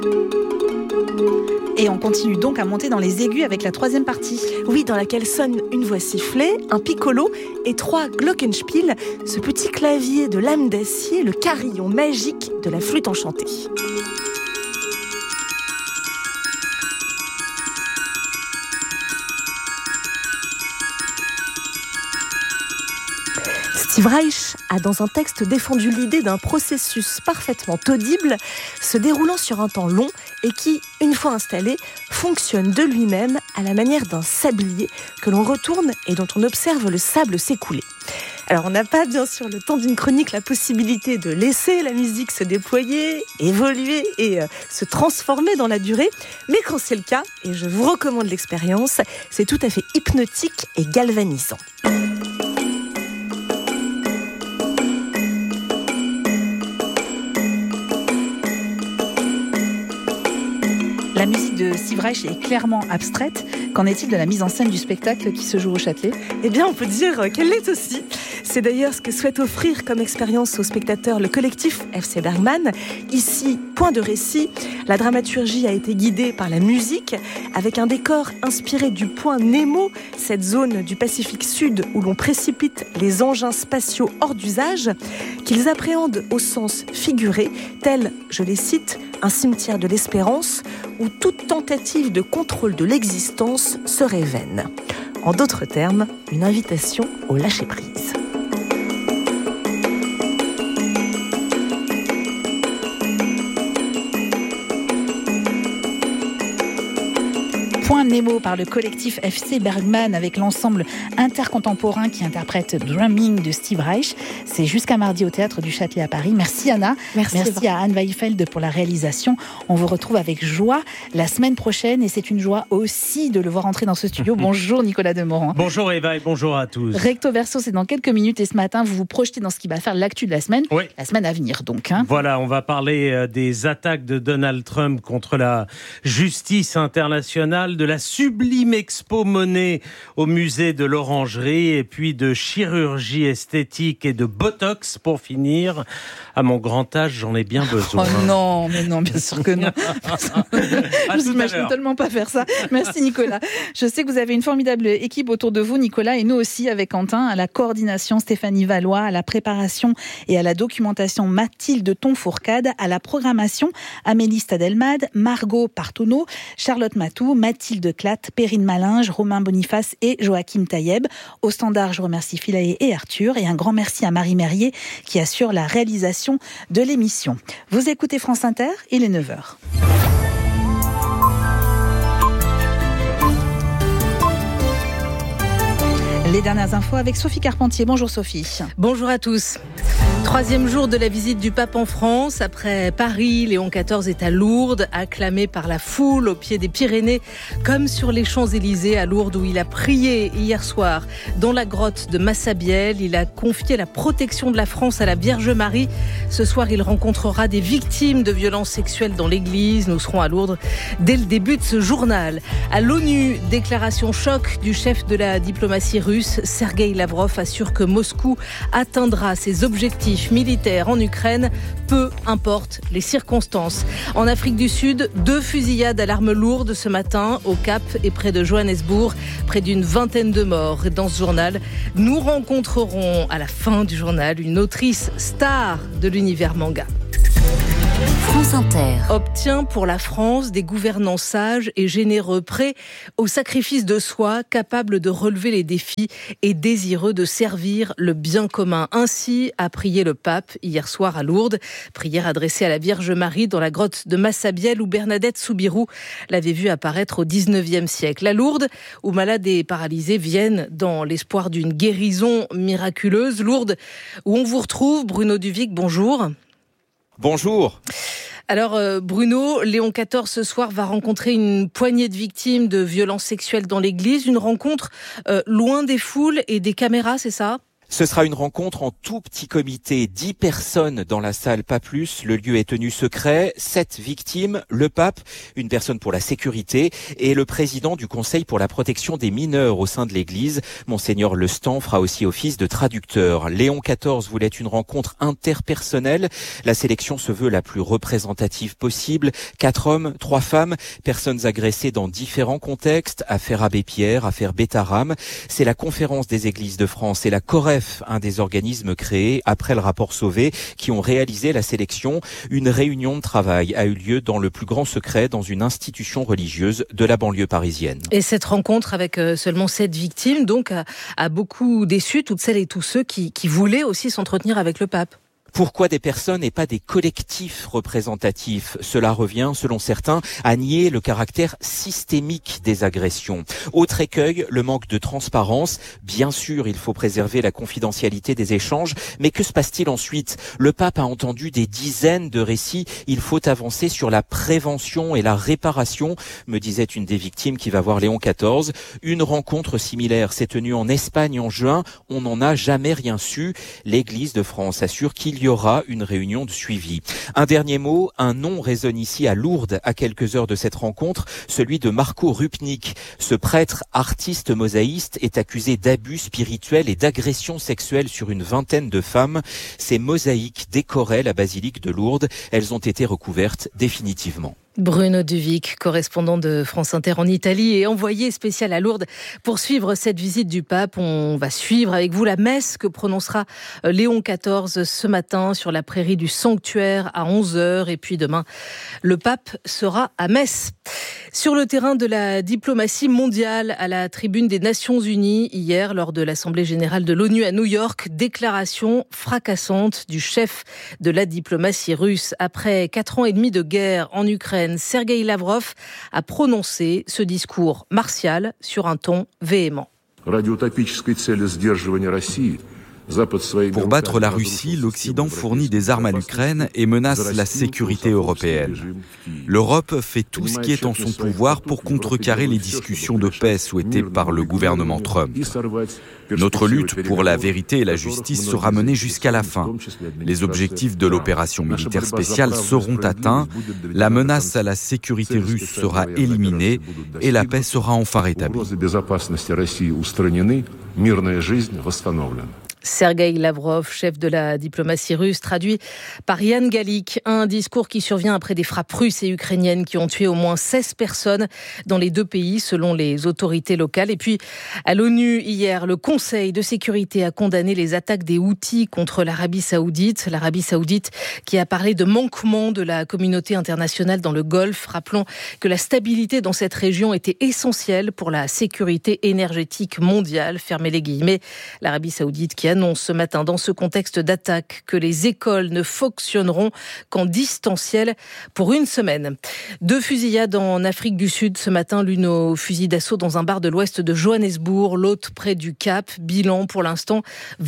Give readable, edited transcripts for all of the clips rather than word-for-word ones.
Et on continue donc à monter dans les aigus avec la troisième partie. Oui, dans laquelle sonne une voix sifflée, un piccolo et 3 glockenspiel, ce petit clavier de lame d'acier, le carillon magique de la flûte enchantée. Steve Reich a dans un texte défendu l'idée d'un processus parfaitement audible, se déroulant sur un temps long et qui, une fois installé, fonctionne de lui-même à la manière d'un sablier que l'on retourne et dont on observe le sable s'écouler. Alors on n'a pas bien sûr le temps d'une chronique la possibilité de laisser la musique se déployer, évoluer et se transformer dans la durée, mais quand c'est le cas, et je vous recommande l'expérience, c'est tout à fait hypnotique et galvanisant. La musique de Steve Reich est clairement abstraite. Qu'en est-il de la mise en scène du spectacle qui se joue au Châtelet ? Eh bien, on peut dire qu'elle l'est aussi. C'est d'ailleurs ce que souhaite offrir comme expérience aux spectateurs le collectif FC Bergman. Ici, point de récit, la dramaturgie a été guidée par la musique, avec un décor inspiré du point Nemo, cette zone du Pacifique Sud où l'on précipite les engins spatiaux hors d'usage, qu'ils appréhendent au sens figuré, tel, je les cite, un cimetière de l'espérance où toute tentative de contrôle de l'existence serait vaine. En d'autres termes, une invitation au lâcher-prise. Point Nemo par le collectif FC Bergman avec l'ensemble intercontemporain qui interprète Drumming de Steve Reich. C'est jusqu'à mardi au Théâtre du Châtelet à Paris. Merci Anna. Merci à Anne Weifeld pour la réalisation. On vous retrouve avec joie la semaine prochaine et c'est une joie aussi de le voir entrer dans ce studio. Bonjour Nicolas Demorand. Bonjour Eva et bonjour à tous. Recto Verso, c'est dans quelques minutes et ce matin, vous vous projetez dans ce qui va faire l'actu de la semaine. Oui. La semaine à venir donc. Voilà, on va parler des attaques de Donald Trump contre la justice internationale, de la sublime expo Monet au musée de l'Orangerie et puis de chirurgie esthétique et de Botox pour finir. À mon grand âge, j'en ai bien besoin. Oh non, mais non, bien sûr que non. Je ne m'imagine tellement pas faire ça. Merci Nicolas. Je sais que vous avez une formidable équipe autour de vous, Nicolas, et nous aussi avec Quentin, à la coordination Stéphanie Valois, à la préparation et à la documentation Mathilde Tonfourcade, à la programmation Amélie Stadelmade, Margot Partouneau, Charlotte Matou, Mathilde Clatte, Perrine Malinge, Romain Boniface et Joachim Taïeb. Au standard, je remercie Philae et Arthur et un grand merci à Marie Merrier qui assure la réalisation de l'émission. Vous écoutez France Inter, il est 9h. Les dernières infos avec Sophie Carpentier. Bonjour Sophie. Bonjour à tous. 3e jour de la visite du pape en France. Après Paris, Léon XIV est à Lourdes, acclamé par la foule au pied des Pyrénées, comme sur les Champs-Élysées à Lourdes où il a prié hier soir. Dans la grotte de Massabielle, il a confié la protection de la France à la Vierge Marie. Ce soir, il rencontrera des victimes de violences sexuelles dans l'église. Nous serons à Lourdes dès le début de ce journal. À l'ONU, déclaration choc du chef de la diplomatie russe. Sergueï Lavrov assure que Moscou atteindra ses objectifs militaires en Ukraine, peu importe les circonstances. En Afrique du Sud, 2 fusillades à l'arme lourde ce matin au Cap et près de Johannesburg, près d'une vingtaine de morts. Et dans ce journal, nous rencontrerons à la fin du journal une autrice star de l'univers manga. France Inter obtient pour la France des gouvernants sages et généreux, prêts au sacrifice de soi, capables de relever les défis et désireux de servir le bien commun. Ainsi a prié le pape hier soir à Lourdes. Prière adressée à la Vierge Marie dans la grotte de Massabielle où Bernadette Soubirous l'avait vue apparaître au 19e siècle. À Lourdes, où malades et paralysés viennent dans l'espoir d'une guérison miraculeuse. Lourdes, où on vous retrouve, Bruno Duvic, bonjour. Bonjour. Alors Bruno, Léon XIV ce soir va rencontrer une poignée de victimes de violences sexuelles dans l'église. Une rencontre loin des foules et des caméras, c'est ça ? Ce sera une rencontre en tout petit comité, 10 personnes dans la salle, pas plus. Le lieu est tenu secret, 7 victimes, le pape, une personne pour la sécurité et le président du Conseil pour la protection des mineurs au sein de l'Église. Monseigneur Lestan fera aussi office de traducteur. Léon XIV voulait une rencontre interpersonnelle. La sélection se veut la plus représentative possible. 4 hommes, 3 femmes, personnes agressées dans différents contextes. Affaire Abbé Pierre, affaire Bétaram. C'est la Conférence des Églises de France et la COREF, un des organismes créés après le rapport Sauvé, qui ont réalisé la sélection. Une réunion de travail a eu lieu dans le plus grand secret dans une institution religieuse de la banlieue parisienne. Et cette rencontre avec seulement 7 victimes, donc, a beaucoup déçu toutes celles et tous ceux qui voulaient aussi s'entretenir avec le pape. Pourquoi des personnes et pas des collectifs représentatifs ? Cela revient, selon certains, à nier le caractère systémique des agressions. Autre écueil, le manque de transparence. Bien sûr, il faut préserver la confidentialité des échanges, mais que se passe-t-il ensuite ? Le pape a entendu des dizaines de récits. Il faut avancer sur la prévention et la réparation, me disait une des victimes qui va voir Léon XIV. Une rencontre similaire s'est tenue en Espagne en juin. On n'en a jamais rien su. L'Église de France assure qu'il y aura une réunion de suivi. Un dernier mot, un nom résonne ici à Lourdes à quelques heures de cette rencontre, celui de Marco Rupnik. Ce prêtre artiste mosaïste est accusé d'abus spirituels et d'agressions sexuelles sur une vingtaine de femmes. Ces mosaïques décoraient la basilique de Lourdes. Elles ont été recouvertes définitivement. Bruno Duvic, correspondant de France Inter en Italie et envoyé spécial à Lourdes pour suivre cette visite du pape. On va suivre avec vous la messe que prononcera Léon XIV ce matin sur la prairie du sanctuaire à 11h. Et puis demain, le pape sera à Metz. Sur le terrain de la diplomatie mondiale, à la tribune des Nations Unies, hier, lors de l'Assemblée générale de l'ONU à New York, déclaration fracassante du chef de la diplomatie russe. Après 4 ans et demi de guerre en Ukraine, Sergueï Lavrov a prononcé ce discours martial sur un ton véhément. Pour battre la Russie, l'Occident fournit des armes à l'Ukraine et menace la sécurité européenne. L'Europe fait tout ce qui est en son pouvoir pour contrecarrer les discussions de paix souhaitées par le gouvernement Trump. Notre lutte pour la vérité et la justice sera menée jusqu'à la fin. Les objectifs de l'opération militaire spéciale seront atteints, la menace à la sécurité russe sera éliminée et la paix sera enfin rétablie. Sergueï Lavrov, chef de la diplomatie russe, traduit par Yann Gallic. Un discours qui survient après des frappes russes et ukrainiennes qui ont tué au moins 16 personnes dans les 2 pays, selon les autorités locales. Et puis, à l'ONU, hier, le Conseil de sécurité a condamné les attaques des Houthis contre l'Arabie saoudite. L'Arabie saoudite qui a parlé de manquement de la communauté internationale dans le Golfe. Rappelons que la stabilité dans cette région était essentielle pour la sécurité énergétique mondiale. Fermez les guillemets. L'Arabie saoudite qui annonce ce matin, dans ce contexte d'attaque, que les écoles ne fonctionneront qu'en distanciel pour 1 semaine. 2 fusillades en Afrique du Sud ce matin, l'une au fusil d'assaut dans un bar de l'ouest de Johannesburg, l'autre près du Cap. Bilan pour l'instant,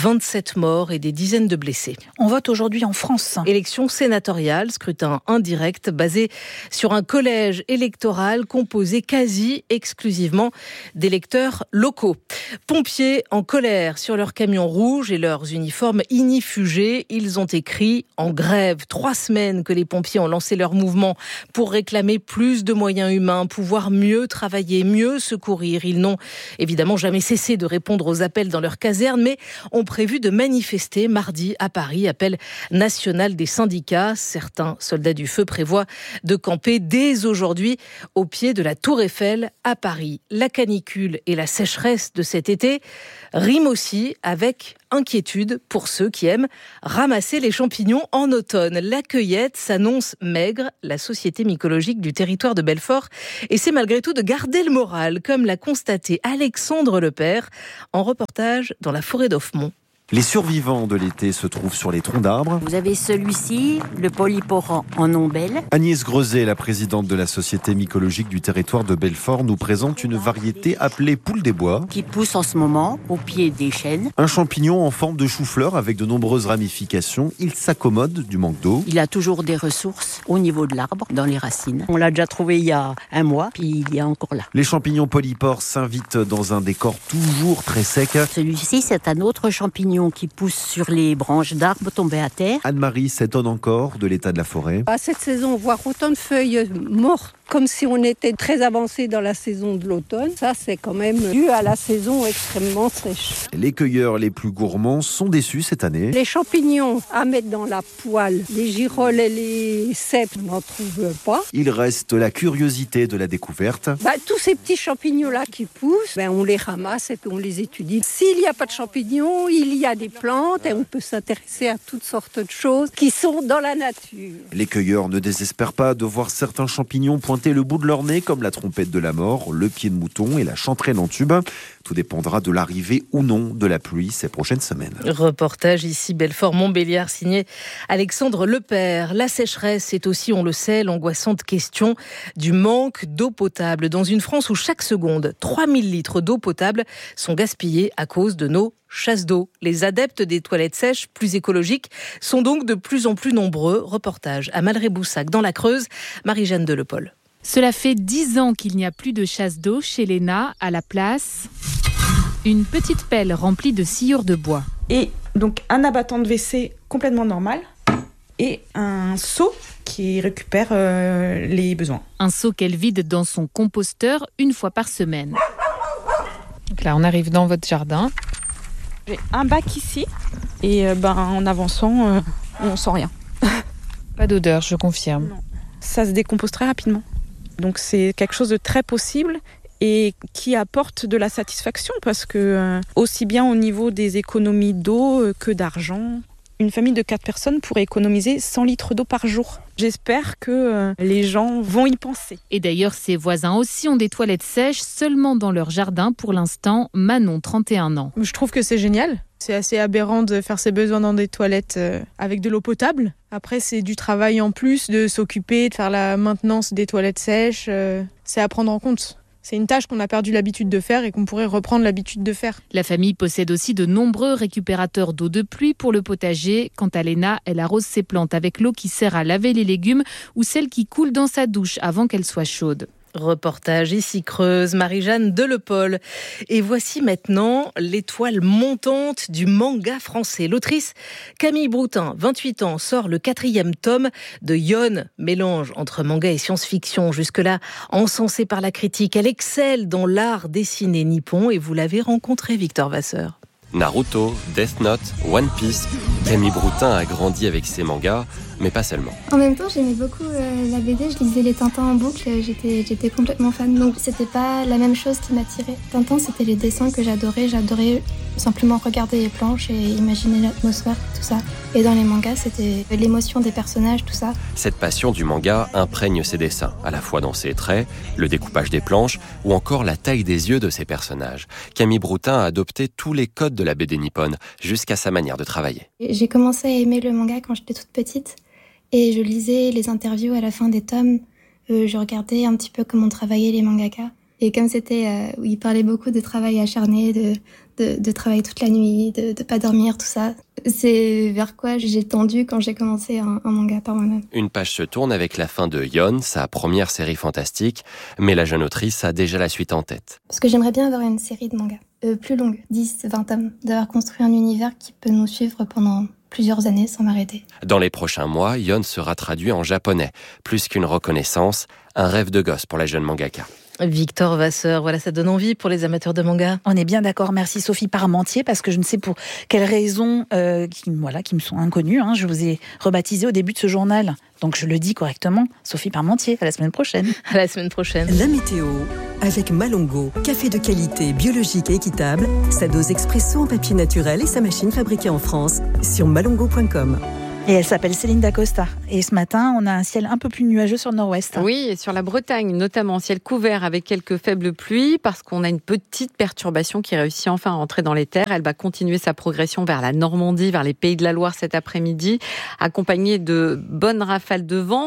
27 morts et des dizaines de blessés. On vote aujourd'hui en France. Élection sénatoriale, scrutin indirect basé sur un collège électoral composé quasi exclusivement d'électeurs locaux. Pompiers en colère sur leur camion rouge et leurs uniformes ignifugés. Ils ont écrit en grève. 3 semaines que les pompiers ont lancé leur mouvement pour réclamer plus de moyens humains, pouvoir mieux travailler, mieux secourir. Ils n'ont évidemment jamais cessé de répondre aux appels dans leur caserne, mais ont prévu de manifester mardi à Paris, appel national des syndicats. Certains soldats du feu prévoient de camper dès aujourd'hui au pied de la Tour Eiffel à Paris. La canicule et la sécheresse de cet été riment aussi avec inquiétude pour ceux qui aiment ramasser les champignons en automne. La cueillette s'annonce maigre. La Société mycologique du territoire de Belfort essaie malgré tout de garder le moral, comme l'a constaté Alexandre Lepère en reportage dans la forêt d'Offemont. Les survivants de l'été se trouvent sur les troncs d'arbres. Vous avez celui-ci, le polyporan en ombelle. Agnès Grezet, la présidente de la Société mycologique du territoire de Belfort, nous présente une variété appelée poule des bois. Qui pousse en ce moment au pied des chênes. Un champignon en forme de chou-fleur avec de nombreuses ramifications. Il s'accommode du manque d'eau. Il a toujours des ressources au niveau de l'arbre, dans les racines. On l'a déjà trouvé il y a 1 mois, puis il est encore là. Les champignons polypores s'invitent dans un décor toujours très sec. Celui-ci, c'est un autre champignon champignons qui poussent sur les branches d'arbres tombés à terre. Anne-Marie s'étonne encore de l'état de la forêt. À cette saison, voir autant de feuilles mortes, comme si on était très avancé dans la saison de l'automne, ça c'est quand même dû à la saison extrêmement sèche. Les cueilleurs les plus gourmands sont déçus cette année. Les champignons à mettre dans la poêle, les girolles et les cèpes, on n'en trouve pas. Il reste la curiosité de la découverte. Tous ces petits champignons-là qui poussent, on les ramasse et puis on les étudie. S'il n'y a pas de champignons, il y a des plantes et on peut s'intéresser à toutes sortes de choses qui sont dans la nature. Les cueilleurs ne désespèrent pas de voir certains champignons pointer le bout de leur nez, comme la trompette de la mort, le pied de mouton et la chanterelle en tube. Tout dépendra de l'arrivée ou non de la pluie ces prochaines semaines. Reportage ici, Belfort-Montbéliard, signé Alexandre Lepère. La sécheresse, c'est aussi, on le sait, l'angoissante question du manque d'eau potable. Dans une France où chaque seconde, 3000 litres d'eau potable sont gaspillés à cause de nos chasses d'eau. Les adeptes des toilettes sèches plus écologiques sont donc de plus en plus nombreux. Reportage à Malré-Boussac, dans la Creuse, Marie-Jeanne Delepol. Cela fait 10 ans qu'il n'y a plus de chasse d'eau chez Léna. À la place, une petite pelle remplie de sciure de bois. Et donc un abattant de WC complètement normal et un seau qui récupère les besoins. Un seau qu'elle vide dans son composteur une fois par semaine. Donc là, on arrive dans votre jardin. J'ai un bac ici et en avançant, on sent rien. Pas d'odeur, je confirme. Non. Ça se décompose très rapidement. Donc c'est quelque chose de très possible et qui apporte de la satisfaction parce que aussi bien au niveau des économies d'eau que d'argent, une famille de 4 personnes pourrait économiser 100 litres d'eau par jour. J'espère que les gens vont y penser. Et d'ailleurs, ses voisins aussi ont des toilettes sèches seulement dans leur jardin pour l'instant. Manon, 31 ans. Je trouve que c'est génial. C'est assez aberrant de faire ses besoins dans des toilettes avec de l'eau potable. Après, c'est du travail en plus de s'occuper, de faire la maintenance des toilettes sèches. C'est à prendre en compte. C'est une tâche qu'on a perdu l'habitude de faire et qu'on pourrait reprendre l'habitude de faire. La famille possède aussi de nombreux récupérateurs d'eau de pluie pour le potager. Quant à Léna, elle arrose ses plantes avec l'eau qui sert à laver les légumes ou celle qui coule dans sa douche avant qu'elle soit chaude. Reportage ici Creuse, Marie-Jeanne Delepol. Et voici maintenant l'étoile montante du manga français. L'autrice Camille Broutin, 28 ans, sort le 4e tome de Yon, mélange entre manga et science-fiction. Jusque-là, encensée par la critique, elle excelle dans l'art dessiné nippon et vous l'avez rencontrée, Victor Vasseur. Naruto, Death Note, One Piece, Camille Broutin a grandi avec ses mangas, mais pas seulement. En même temps, j'aimais beaucoup la BD, je lisais les Tintins en boucle, j'étais complètement fan, donc c'était pas la même chose qui m'attirait. Tintin, c'était les dessins que j'adorais simplement regarder les planches et imaginer l'atmosphère, tout ça. Et dans les mangas, c'était l'émotion des personnages, tout ça. Cette passion du manga imprègne ses dessins, à la fois dans ses traits, le découpage des planches ou encore la taille des yeux de ses personnages. Camille Broutin a adopté tous les codes de la BD nippone, jusqu'à sa manière de travailler. J'ai commencé à aimer le manga quand j'étais toute petite et je lisais les interviews à la fin des tomes. Je regardais un petit peu comment travaillaient les mangakas. Et comme c'était, il parlait beaucoup de travail acharné, de travailler toute la nuit, de pas dormir, tout ça. C'est vers quoi j'ai tendu quand j'ai commencé un manga par moi-même. Une page se tourne avec la fin de Yon, sa première série fantastique, mais la jeune autrice a déjà la suite en tête. Parce que j'aimerais bien avoir une série de mangas plus longue, 10-20 tomes, d'avoir construit un univers qui peut nous suivre pendant plusieurs années sans m'arrêter. Dans les prochains mois, Yon sera traduit en japonais. Plus qu'une reconnaissance, un rêve de gosse pour la jeune mangaka. Victor Vasseur, voilà, ça donne envie pour les amateurs de manga. On est bien d'accord, merci Sophie Parmentier, parce que je ne sais pour quelles raisons qui me sont inconnues. Je vous ai rebaptisé au début de ce journal, donc je le dis correctement. Sophie Parmentier, à la semaine prochaine. À la semaine prochaine. La météo, avec Malongo, café de qualité, biologique et équitable, sa dose expresso en papier naturel et sa machine fabriquée en France, sur malongo.com. Et elle s'appelle Céline Dacosta. Et ce matin, on a un ciel un peu plus nuageux sur le nord-ouest. Oui, et sur la Bretagne, notamment ciel couvert avec quelques faibles pluies, parce qu'on a une petite perturbation qui réussit enfin à entrer dans les terres. Elle va continuer sa progression vers la Normandie, vers les Pays de la Loire cet après-midi, accompagnée de bonnes rafales de vent,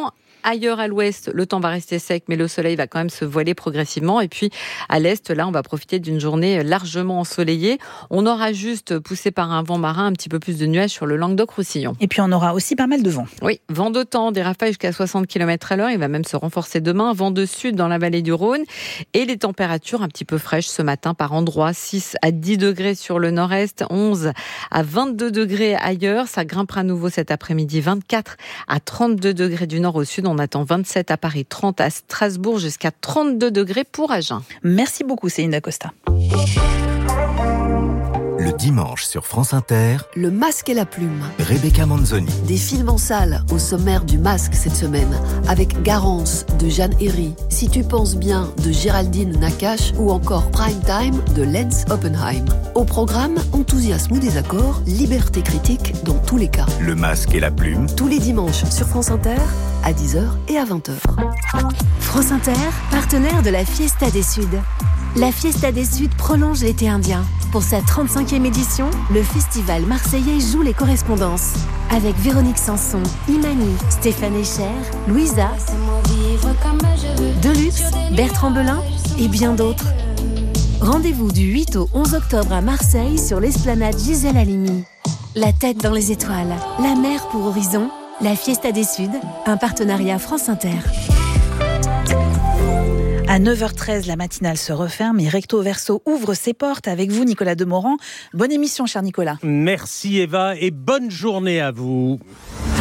Ailleurs à l'ouest, le temps va rester sec, mais le soleil va quand même se voiler progressivement. Et puis à l'est, là, on va profiter d'une journée largement ensoleillée. On aura juste, poussé par un vent marin, un petit peu plus de nuages sur le Languedoc-Roussillon. Et puis on aura aussi pas mal de vent. Oui, vent de temps, des rafales jusqu'à 60 km/h. Il va même se renforcer demain. Vent de sud dans la vallée du Rhône. Et les températures un petit peu fraîches ce matin par endroits. 6 à 10 degrés sur le nord-est, 11 à 22 degrés ailleurs. Ça grimpera à nouveau cet après-midi. 24 à 32 degrés du nord au sud. On attend 27 à Paris, 30 à Strasbourg, jusqu'à 32 degrés pour Agen. Merci beaucoup, Céline Dacosta. Le dimanche sur France Inter, Le Masque et la Plume. Rebecca Manzoni. Des films en salle au sommaire du Masque cette semaine, avec Garance de Jeanne Herry, Si tu penses bien de Géraldine Nakache ou encore Prime Time de Lance Oppenheim. Au programme, enthousiasme ou désaccord, liberté critique dans tous les cas. Le Masque et la Plume. Tous les dimanches sur France Inter, à 10h et à 20h. France Inter, partenaire de la Fiesta des Suds. La Fiesta des Suds prolonge l'été indien. Pour sa 35e édition, le festival marseillais joue les correspondances. Avec Véronique Sanson, Imani, Stéphane Echer, Louisa, Deluxe, Bertrand Belin et bien d'autres. Rendez-vous du 8 au 11 octobre à Marseille sur l'esplanade Gisèle Halimi. La tête dans les étoiles, la mer pour horizon, la Fiesta des Suds, un partenariat France Inter. À 9h13, la matinale se referme et Recto Verso ouvre ses portes avec vous, Nicolas Demorand. Bonne émission, cher Nicolas. Merci Eva et bonne journée à vous.